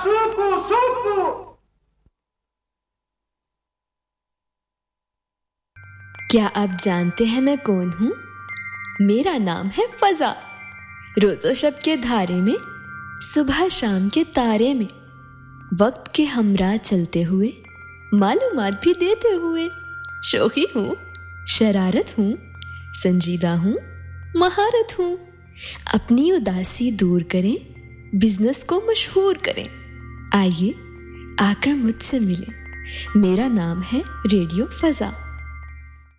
सूकू सूकू। क्या आप जानते हैं मैं कौन हूँ? मेरा नाम है फजा। रोजो शब के धारे में, सुबह शाम के तारे में, वक्त के हमरा चलते हुए, मालूमात भी देते हुए। शौकी हूँ, शरारत हूँ, संजीदा हूँ, महारत हूँ। अपनी उदासी दूर करें, बिजनेस को मशहूर करें। आइए आकर मुझसे मिलें। मेरा नाम है रेडियो फजा।